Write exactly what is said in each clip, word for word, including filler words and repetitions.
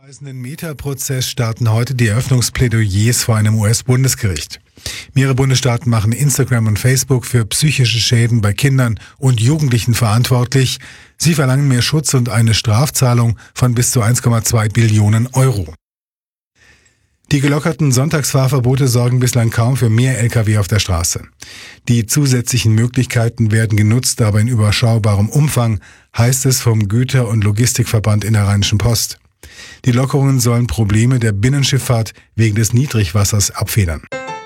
Im Meta-Prozess starten heute die Eröffnungsplädoyers vor einem U S-Bundesgericht. Mehrere Bundesstaaten machen Instagram und Facebook für psychische Schäden bei Kindern und Jugendlichen verantwortlich. Sie verlangen mehr Schutz und eine Strafzahlung von bis zu eins Komma zwei Billionen Euro. Die gelockerten Sonntagsfahrverbote sorgen bislang kaum für mehr L K W auf der Straße. Die zusätzlichen Möglichkeiten werden genutzt, aber in überschaubarem Umfang, heißt es vom Güter- und Logistikverband in der Rheinischen Post. Die Lockerungen sollen Probleme der Binnenschifffahrt wegen des Niedrigwassers abfedern.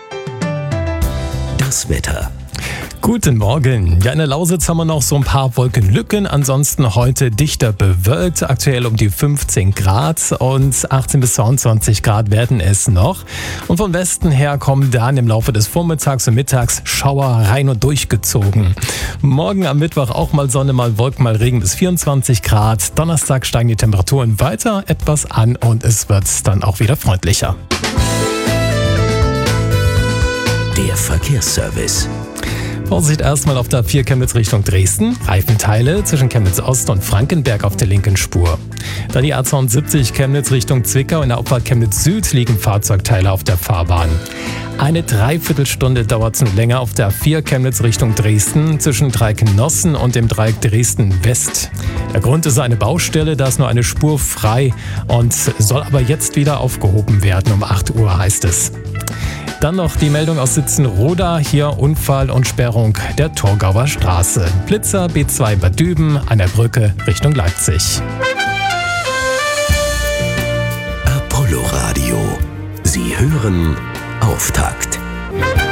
Das Wetter. Guten Morgen. Ja, in der Lausitz haben wir noch so ein paar Wolkenlücken. Ansonsten heute dichter bewölkt. Aktuell um die fünfzehn Grad und achtzehn bis zweiundzwanzig Grad werden es noch. Und vom Westen her kommen dann im Laufe des Vormittags und Mittags Schauer rein und durchgezogen. Morgen am Mittwoch auch mal Sonne, mal Wolken, mal Regen bis vierundzwanzig Grad. Donnerstag steigen die Temperaturen weiter etwas an und es wird dann auch wieder freundlicher. Der Verkehrsservice. Vorsicht erstmal auf der A vier Chemnitz Richtung Dresden. Reifenteile zwischen Chemnitz Ost und Frankenberg auf der linken Spur. Da die A zweiundsiebzig Chemnitz Richtung Zwickau in der Abfahrt Chemnitz Süd liegen Fahrzeugteile auf der Fahrbahn. Eine Dreiviertelstunde dauert es nun länger auf der A vier Chemnitz Richtung Dresden zwischen Dreieck-Nossen und dem Dreieck Dresden-West. Der Grund ist eine Baustelle, da ist nur eine Spur frei und soll aber jetzt wieder aufgehoben werden. Um acht Uhr heißt es. Dann noch die Meldung aus Sitzenroda, hier Unfall und Sperrung der Torgauer Straße. Blitzer B zwei Bad Düben an der Brücke Richtung Leipzig. Apollo Radio. Sie hören Auftakt.